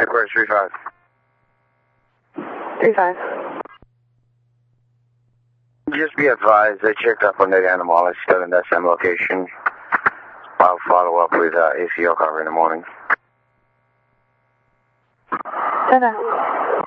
Headquarters 3-5. 3-5. Just be advised, they checked up on that animal. It's still in that same location. I'll follow up with ACO cover in the morning. 10-9.